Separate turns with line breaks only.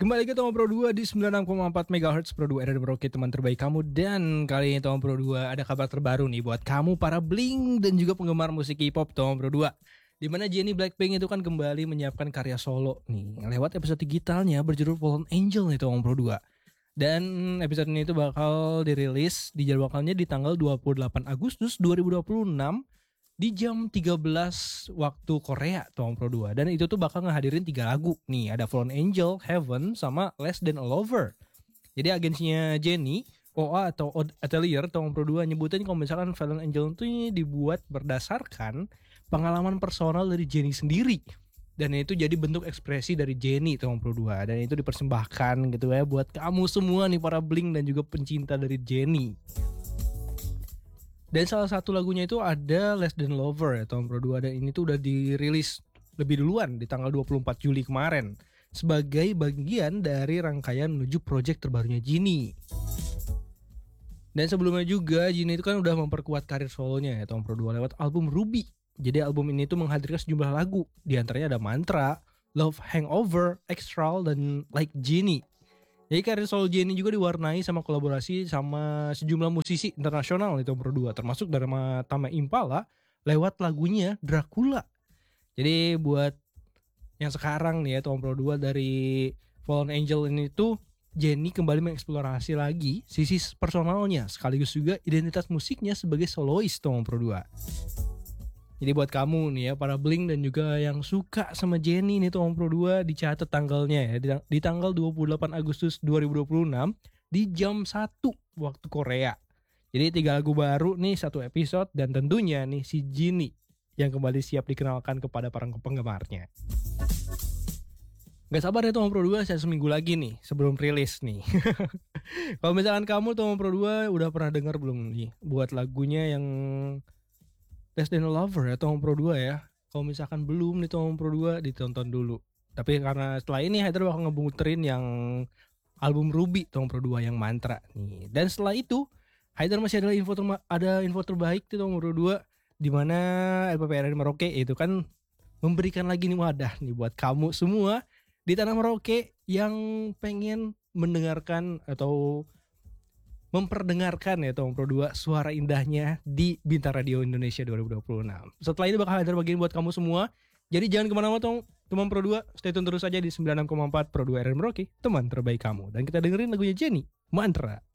Kembali ke Tomo Pro 2 di 96,4 MHz Pro 2 RRM Rocket, teman terbaik kamu. Dan kali ini Tomo Pro 2 ada kabar terbaru nih buat kamu para bling dan juga penggemar musik K-pop Tomo Pro 2. Dimana Jennie Blackpink itu kan kembali menyiapkan karya solo nih lewat episode digitalnya berjudul Fallen Angel nih Tomo Pro 2. Dan episode ini itu bakal dirilis dijadwalkannya di tanggal 28 Agustus 2026 di jam 13 waktu Korea Tomo Pro 2. Dan itu tuh bakal ngehadirin 3 lagu. Nih ada Fallen Angel, Heaven, sama Less Than a Lover. Jadi agensinya Jennie, OA atau Odd Atelier Tomo Pro 2 nyebutin kalau misalkan Fallen Angel itu dibuat berdasarkan pengalaman personal dari Jennie sendiri. Dan itu jadi bentuk ekspresi dari Jennie Tomo Pro 2. Dan itu dipersembahkan gitu ya buat kamu semua nih para bling dan juga pencinta dari Jennie. Dan salah satu lagunya itu ada Less Than Lover ya Tomo Pro 2. Dan ini tuh udah dirilis lebih duluan di tanggal 24 Juli kemarin sebagai bagian dari rangkaian menuju project terbarunya Jennie. Dan sebelumnya juga Jennie itu kan udah memperkuat karir solonya ya Tomo Pro 2 lewat album Ruby. Jadi album ini tuh menghadirkan sejumlah lagu. Di antaranya ada Mantra, Love Hangover, Extral, dan Like Jennie. Jadi karir solo Jennie juga diwarnai sama kolaborasi sama sejumlah musisi internasional di Tomo Pro 2, termasuk dari Tame Impala lewat lagunya Dracula. Jadi buat yang sekarang nih ya Tomo Pro 2 dari Fallen Angel ini tuh Jennie kembali mengeksplorasi lagi sisi personalnya sekaligus juga identitas musiknya sebagai solois Tomo Pro 2. Jadi buat kamu nih ya para bling dan juga yang suka sama Jennie nih Tomo Pro 2 dicatat tanggalnya ya di tanggal 28 Agustus 2026 di jam 1 waktu Korea. Jadi 3 lagu baru nih, 1 episode, dan tentunya nih si Jennie yang kembali siap dikenalkan kepada para penggemarnya. Gak sabar ya Tomo Pro 2, saya seminggu lagi nih sebelum rilis nih. Kalau misalkan kamu Tomo Pro 2 udah pernah dengar belum nih buat lagunya yang Less Than a Lover ya Tomo Pro 2 ya. Kalau misalkan belum nih Tomo Pro 2 ditonton dulu. Tapi karena setelah ini Haider bakal ngebuterin yang album Ruby Tomo Pro 2 yang Mantra nih. Dan setelah itu Haider masih ada info terbaik di Tomo Pro 2 di mana LPP RRM Rocket itu kan memberikan lagi nih wadah nih buat kamu semua di tanah Merauke yang pengen mendengarkan atau memperdengarkan ya Tomo Pro 2 suara indahnya di Bintang Radio Indonesia 2026. Setelah ini bakal Haider bagiin buat kamu semua. Jadi jangan kemana-mana Tomo Pro 2. Stay tune terus aja di 96,4 Pro 2 RRM Rocky, teman terbaik kamu. Dan kita dengerin lagunya Jennie, Mantra.